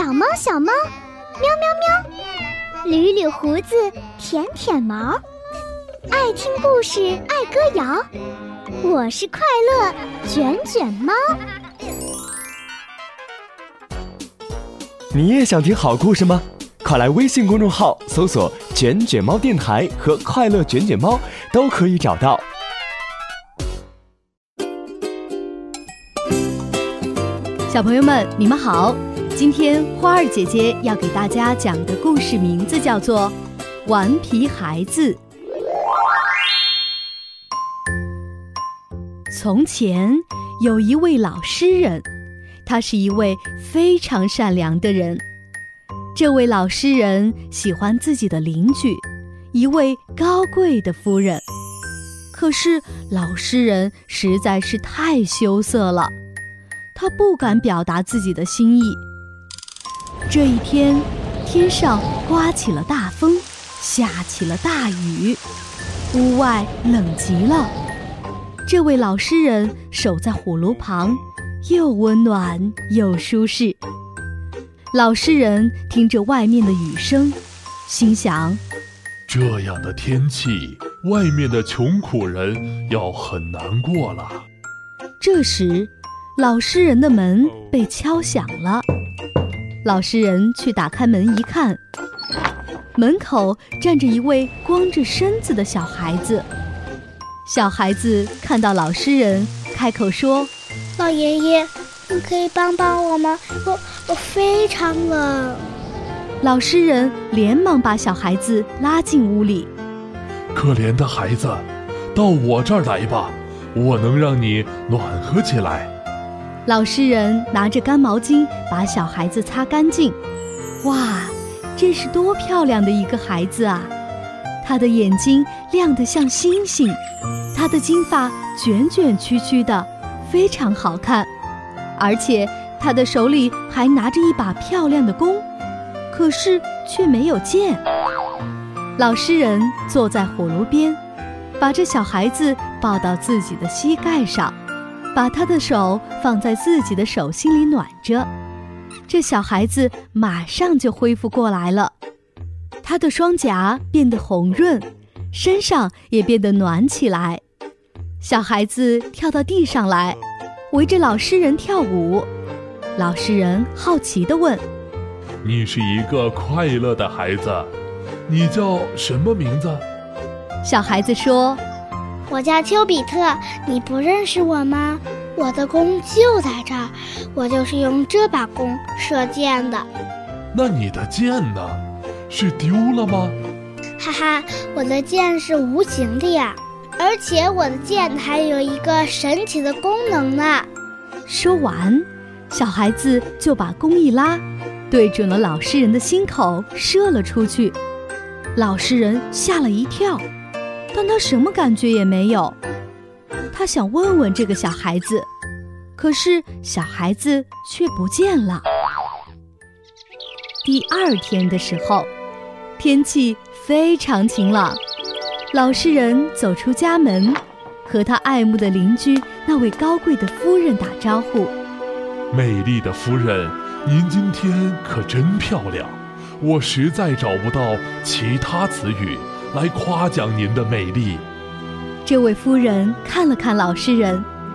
小猫小猫，喵喵喵，捋捋胡子，舔舔毛，爱听故事，爱歌谣，我是快乐卷卷猫。 你也想听好故事吗？快来微信公众号搜索卷卷猫电台和快乐卷卷猫，都可以找到。 小朋友们，你们好！今天花儿姐姐要给大家讲的故事名字叫做《顽皮孩子》。从前有一位老诗人，他是一位非常善良的人。这位老诗人喜欢自己的邻居，一位高贵的夫人。可是老诗人实在是太羞涩了，他不敢表达自己的心意。这一天，天上刮起了大风，下起了大雨，屋外冷极了。这位老诗人守在火炉旁，又温暖又舒适。老诗人听着外面的雨声，心想： 这样的天气，外面的穷苦人要很难过了。 这时，老诗人的门被敲响了。老诗人去打开门一看，门口站着一位光着身子的小孩子。小孩子看到老诗人，开口说： 老爷爷，你可以帮帮我吗？我非常冷。 老诗人连忙把小孩子拉进屋里。 可怜的孩子，到我这儿来吧，我能让你暖和起来。 老诗人拿着干毛巾把小孩子擦干净。哇，这是多漂亮的一个孩子啊！他的眼睛亮得像星星，他的金发卷卷曲曲的，非常好看。而且他的手里还拿着一把漂亮的弓，可是却没有箭。老诗人坐在火炉边，把这小孩子抱到自己的膝盖上，把他的手放在自己的手心里暖着。这小孩子马上就恢复过来了，他的双颊变得红润，身上也变得暖起来。小孩子跳到地上来，围着老诗人跳舞。老诗人好奇地问： 你是一个快乐的孩子，你叫什么名字？ 小孩子说： 我叫丘比特，你不认识我吗？我的弓就在这儿，我就是用这把弓射箭的。 那你的箭呢？是丢了吗？ 哈哈，我的箭是无形的呀，而且我的箭还有一个神奇的功能呢。 说完，小孩子就把弓一拉，对准了老诗人的心口射了出去。老诗人吓了一跳，但他什么感觉也没有。他想问问这个小孩子，可是小孩子却不见了。第二天的时候，天气非常晴朗。老诗人走出家门，和他爱慕的邻居那位高贵的夫人打招呼： 美丽的夫人，您今天可真漂亮，我实在找不到其他词语来夸奖您的美丽。 这位夫人看了看老诗人，